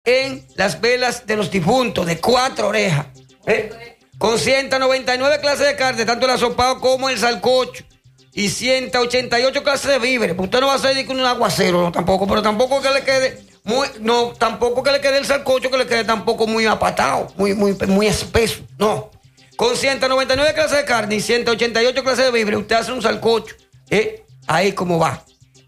en las velas de los difuntos, de 4 orejas, con 199 clases de carne, tanto el asopado como el sancocho, y 188 clases de víveres. Usted no va a hacer un aguacero, no, tampoco, pero tampoco que le quede tampoco que le quede el sancocho, que le quede tampoco muy apatado, muy espeso, no. Con 199 clases de carne y 188 clases de víveres, usted hace un sancocho, ahí cómo va,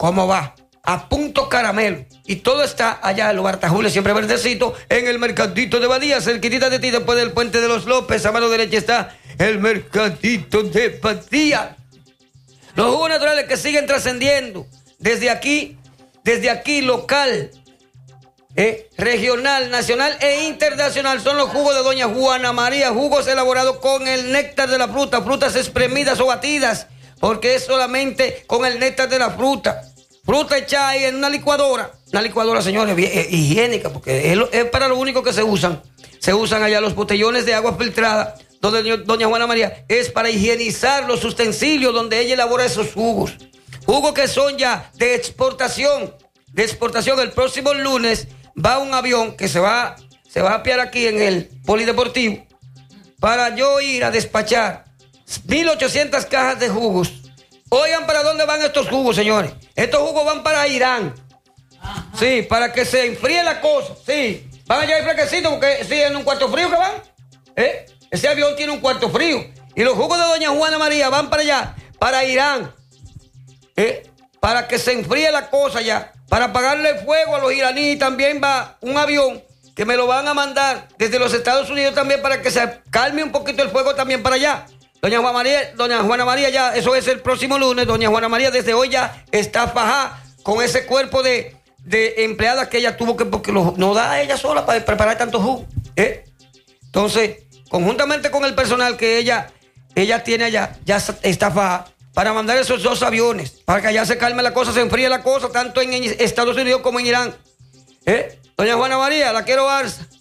a punto caramelo. Y todo está allá en los Bartajules, siempre verdecito, en el Mercadito de Badía, cerquitita de ti, después del Puente de los López. A mano derecha está el Mercadito de Badía. Los jugos naturales que siguen trascendiendo desde aquí local, regional, nacional e internacional, son los jugos de Doña Juana María, jugos elaborados con el néctar de la fruta, frutas espremidas o batidas, porque es solamente con el néctar de la fruta echada ahí en una licuadora, señores, higiénica, porque es para lo único que se usan allá los botellones de agua filtrada, donde Doña Juana María, es para higienizar los utensilios donde ella elabora esos jugos que son ya de exportación. El próximo lunes va un avión que se va a apiar aquí en el Polideportivo para yo ir a despachar 1,800 cajas de jugos. Oigan, ¿para dónde van estos jugos, señores? Estos jugos van para Irán. Ajá. Sí, para que se enfríe la cosa. Sí, van allá ahí fresquecitos, porque sí, en un cuarto frío que van. Ese avión tiene un cuarto frío. Y los jugos de Doña Juana María van para allá, para Irán. Para que se enfríe la cosa ya. Para apagarle el fuego a los iraníes. También va un avión que me lo van a mandar desde los Estados Unidos también, para que se calme un poquito el fuego también para allá. Doña Juana María ya, eso es el próximo lunes. Doña Juana María desde hoy ya está fajada con ese cuerpo de empleadas que ella tuvo que, porque no da ella sola para preparar tanto jugo. Entonces, conjuntamente con el personal que ella tiene allá, ya está fajada para mandar esos 2 aviones, para que allá se calme la cosa, se enfríe la cosa, tanto en Estados Unidos como en Irán. Doña Juana María, la quiero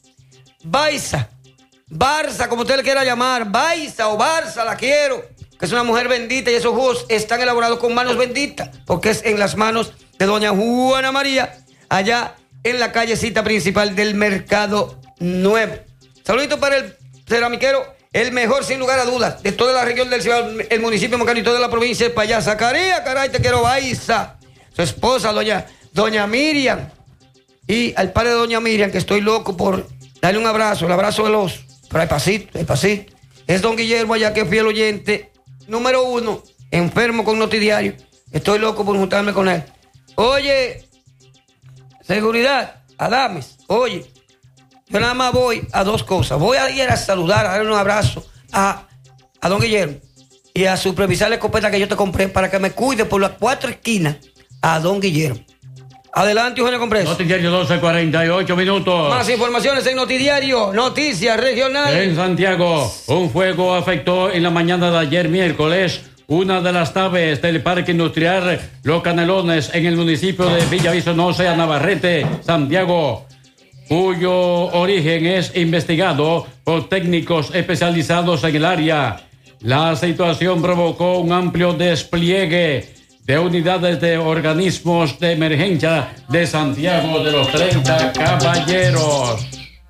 Barça, como usted le quiera llamar, Baiza o Barça, la quiero, que es una mujer bendita, y esos jugos están elaborados con manos benditas, porque es en las manos de Doña Juana María, allá en la callecita principal del Mercado Nuevo. Saludito para el ceramiquero, el mejor sin lugar a dudas, de toda la región del Cibao, el municipio Mocano y toda la provincia de Payá. Zacarías, caray, te quiero, Baiza, su esposa, doña Miriam, y al padre de Doña Miriam, que estoy loco por darle un abrazo, el abrazo del oso. Pero despacito. Es don Guillermo allá, que es fiel oyente, número 1, enfermo con Notidiario. Estoy loco por juntarme con él. Oye, seguridad, Adames, oye, yo nada más voy a 2 cosas. Voy a ir a saludar, a darle un abrazo a don Guillermo y a supervisar la escopeta que yo te compré para que me cuide por las 4 esquinas a don Guillermo. Adelante, Eugenio Compreso. Notidiario 12:48 minutos. Más informaciones en Notidiario, noticias regionales. En Santiago, un fuego afectó en la mañana de ayer miércoles una de las naves del Parque Industrial Los Canelones en el municipio de Villavicencio, Navarrete, Santiago, cuyo origen es investigado por técnicos especializados en el área. La situación provocó un amplio despliegue de unidades de organismos de emergencia de Santiago de los 30 Caballeros.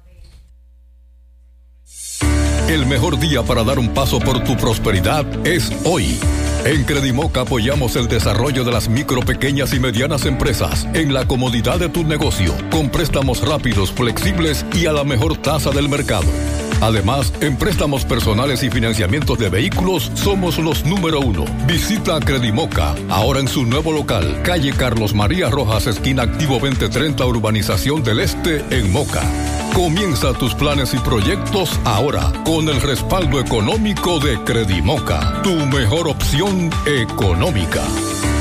El mejor día para dar un paso por tu prosperidad es hoy. En Credimoca apoyamos el desarrollo de las micro, pequeñas y medianas empresas en la comodidad de tu negocio, con préstamos rápidos, flexibles y a la mejor tasa del mercado. Además, en préstamos personales y financiamientos de vehículos, somos los número 1. Visita Credimoca, ahora en su nuevo local, calle Carlos María Rojas, esquina Activo 2030, Urbanización del Este, en Moca. Comienza tus planes y proyectos ahora, con el respaldo económico de Credimoca, tu mejor opción económica.